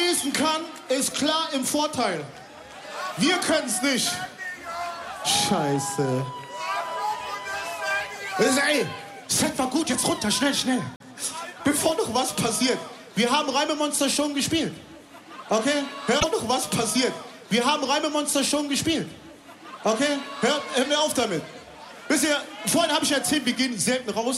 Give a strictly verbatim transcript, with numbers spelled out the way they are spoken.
ablesen kann, ist klar im Vorteil. Wir können es nicht. Scheiße. Ey, Set war gut, jetzt runter, schnell, schnell. Bevor noch was passiert. Wir haben Reimemonster schon gespielt. Okay? Hör noch, was passiert. Wir haben Reimemonster schon gespielt. Okay? Hör, hör mir auf damit. Wisst ihr, vorhin habe ich erzählt, wir gehen selten raus.